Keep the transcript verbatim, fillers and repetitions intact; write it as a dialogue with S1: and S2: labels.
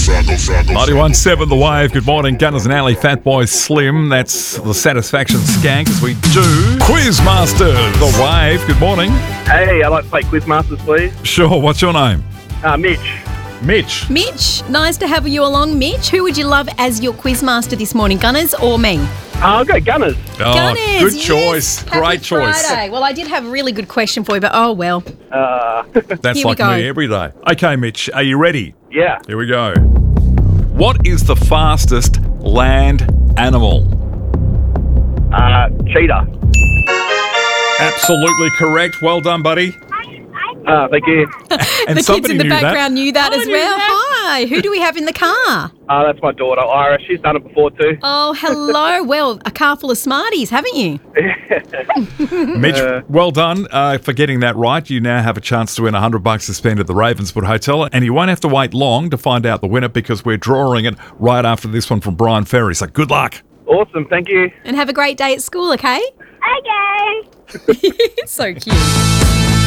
S1: ninety-one point seven The Wave. Good morning, Gunners and Alley, Fatboy Slim. That's the Satisfaction Skank as we do Quizmaster, The Wave. Good morning.
S2: Hey, I'd like to play Quizmasters, please.
S1: Sure, what's your name?
S2: Uh, Mitch.
S1: Mitch.
S3: Mitch, nice to have you along, Mitch. Who would you love as your quizmaster this morning, Gunners or me?
S2: Uh, I'll go Gunners.
S1: Oh,
S3: Gunners,
S1: good
S3: yes.
S1: choice.
S3: Happy
S1: Great choice.
S3: Friday. Well, I did have a really good question for you, but oh well.
S2: Uh,
S1: That's
S3: Here we
S1: like
S3: go.
S1: me every day. Okay, Mitch, are you ready?
S2: yeah.
S1: Here we go. What is the fastest land animal?
S2: Uh, cheetah.
S1: Absolutely correct. Well done, buddy.
S2: Uh, thank you.
S1: And
S3: The kids
S1: somebody
S3: in the
S1: knew that.
S3: background knew that
S1: I
S3: as
S1: knew
S3: well.
S1: that.
S3: Hi, who do we have in the car?
S2: Uh, that's my daughter, Ira. She's done it before too.
S3: Oh, hello. Well, a car full of smarties, haven't you?
S1: Mitch,
S2: Uh,
S1: well done uh, for getting that right. You now have a chance to win one hundred bucks to spend at the Ravenswood Hotel, and you won't have to wait long to find out the winner because we're drawing it right after this one from Brian Ferry. So good luck.
S2: Awesome. Thank you.
S3: And have a great day at school, okay?
S4: Okay.
S3: So cute.